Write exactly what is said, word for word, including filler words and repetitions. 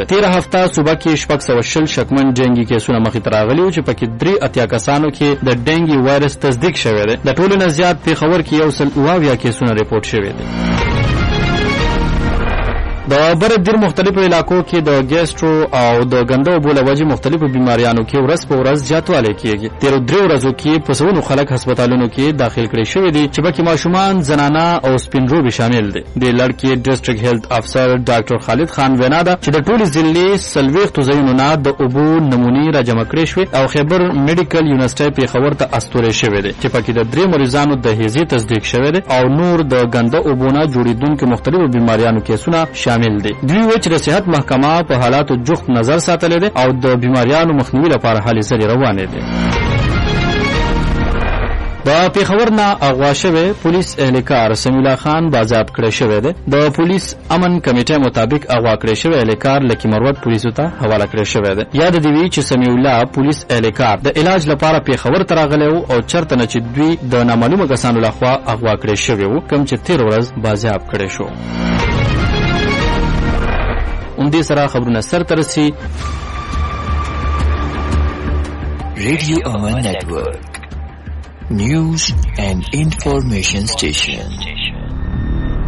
ده. تیره هفته صوبه کې شپږ سوه شل شکمن ډینګي کیسونه مخې ته راغلي وو چې پکې درې اتیا کسانو کې د ډینګي وایرس تصدیق شوی دی. د ټولو نه زیات پېښور کې یو سل اوه اویا کیسونه ریپورټ شوي دي. د بر دیر مختلفو علاقو کې د ګیسټرو او د ګنده اوبو له وجې مختلفو بیماریانو کې ورځ په ورځ زیاتوالی کېږي. تېرو درې ورځو کې په سلونو خلک هسپتالونو کې داخل کړي شوي دي چې پکې ماشومان، زنانه او سپینروبي شامل دي. د لړ کې ډسټرکټ هیلث افسر ډاکټر خالد خان وینا ده چې د ټولې ضلعې څلوېښتو ځایونو نه د اوبو نمونې راجمع کړې شوې او خیبر میډیکل یونیورسټۍ پېښور ته استوری شوی دی چې پکې د درې مریضانو د هیزې تصدیق شوی دی او نور د ګنده اوبو نه جوړېدونکو مختلفو بیماریانو کیسونه شامل دي. دوی وایي چې د صحت محکمه په حالاتو جخت نظر ساتلی دی او د بیماریانو مخنیوي لپاره هلې ځلې روانې دي. د پېښور نه اغوا شوی پولیس اهلکار سمیع الله خان بازیاب کړی شوی دی. د پولیس امن کمیټې مطابق اغوا کړی شوی اهلکار لکي مروت پولیسو ته حواله کړی شوی دی. یاد دې وي چې سمیع الله پولیس اهلکار د علاج لپاره پېښور ته راغلی و او چرته نه چې دوی د نامعلومه کسانو لخوا اغوا کړی شوی و کوم چې تېره ورځ بازیاب کړی شو. اندې سره خبرونه سر ته رسي. Radio Aman Network, news and information station.